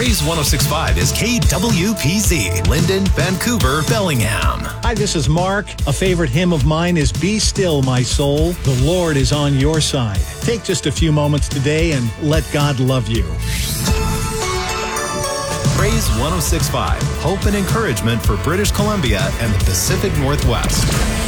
Praise 106.5 is KWPZ, Linden, Vancouver, Bellingham. Hi, this is Mark. A favorite hymn of mine is Be Still, My Soul. The Lord is on your side. Take just a few moments today and let God love you. Praise 106.5, hope and encouragement for British Columbia and the Pacific Northwest.